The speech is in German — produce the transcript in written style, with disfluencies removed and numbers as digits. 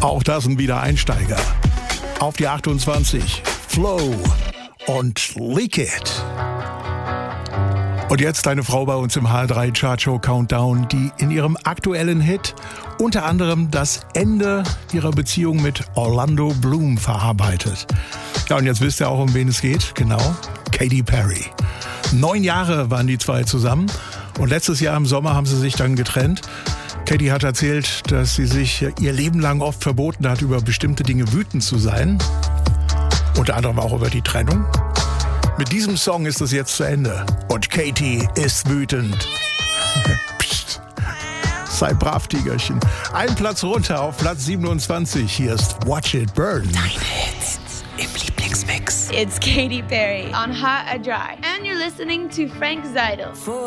Auch das ein Wiedereinsteiger. Auf die 28, Flow und Leak It. Und jetzt eine Frau bei uns im HR3 Chartshow Countdown, die in ihrem aktuellen Hit unter anderem das Ende ihrer Beziehung mit Orlando Bloom verarbeitet. Ja, und jetzt wisst ihr auch, um wen es geht. Genau, Katy Perry. 9 Jahre waren die zwei zusammen und letztes Jahr im Sommer haben sie sich dann getrennt. Katy hat erzählt, dass sie sich ihr Leben lang oft verboten hat, über bestimmte Dinge wütend zu sein. Unter anderem auch über die Trennung. Mit diesem Song ist es jetzt zu Ende. Und Katy ist wütend. Psst. Sei brav, Tigerchen. Ein Platz runter auf Platz 27. Hier ist Watch It Burn. Deine Hits im Lieblingsmix. It's Katy Perry on Hot or Dry. And you're listening to Frank Seidel.